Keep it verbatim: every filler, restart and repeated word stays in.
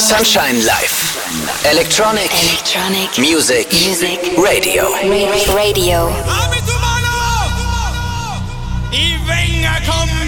Sunshine Life. Electronic, Electronic music, music radio. Radio. Dame tu mano y venga conmigo.